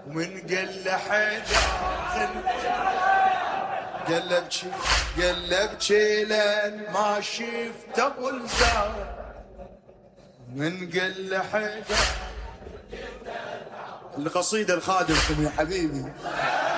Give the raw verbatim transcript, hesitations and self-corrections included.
ومن قل حيدر قلبتي قلبتي لين ما شفت ابو الزهر من قل حيدر. القصيدة الخادمكم يا حبيبي.